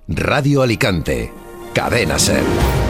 Radio Alicante. Cadena SER.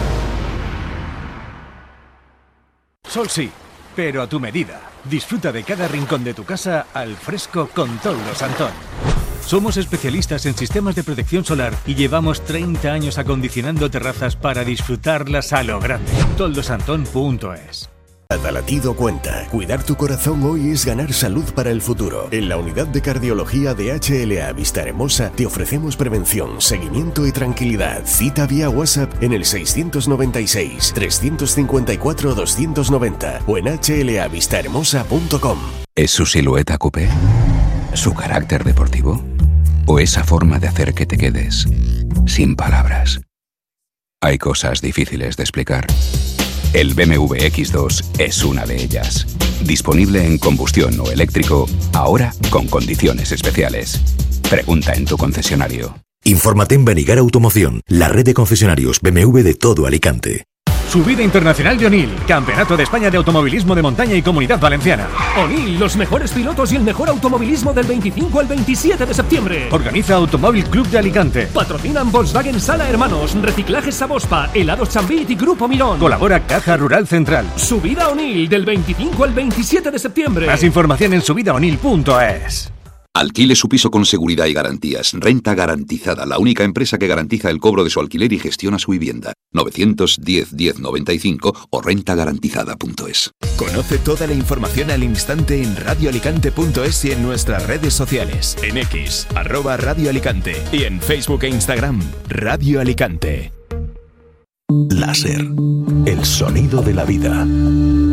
Sol sí, pero a tu medida. Disfruta de cada rincón de tu casa al fresco con Toldos Antón. Somos especialistas en sistemas de protección solar y llevamos 30 años acondicionando terrazas para disfrutarlas a lo grande. toldosantón.es. Cada latido cuenta. Cuidar tu corazón hoy es ganar salud para el futuro. En la unidad de cardiología de HLA Vistahermosa te ofrecemos prevención, seguimiento y tranquilidad. Cita vía WhatsApp en el 696 354 290 o en hlavistahermosa.com. ¿Es su silueta coupé? ¿Su carácter deportivo? ¿O esa forma de hacer que te quedes sin palabras? Hay cosas difíciles de explicar. El BMW X2 es una de ellas. Disponible en combustión o eléctrico, ahora con condiciones especiales. Pregunta en tu concesionario. Infórmate en Benigar Automoción, la red de concesionarios BMW de todo Alicante. Subida Internacional de Onil, Campeonato de España de Automovilismo de Montaña y Comunidad Valenciana. Onil, los mejores pilotos y el mejor automovilismo del 25 al 27 de septiembre. Organiza Automóvil Club de Alicante. Patrocinan Volkswagen Sala Hermanos, Reciclajes Sabospa, Helados Chambit y Grupo Mirón. Colabora Caja Rural Central. Subida Onil, del 25 al 27 de septiembre. Más información en subidaonil.es. Alquile su piso con seguridad y garantías. Renta Garantizada, la única empresa que garantiza el cobro de su alquiler y gestiona su vivienda. 910-1095 o rentagarantizada.es. Conoce toda la información al instante en radioalicante.es y en nuestras redes sociales. En X, @Radio Alicante y en Facebook e Instagram, Radio Alicante. Láser, el sonido de la vida.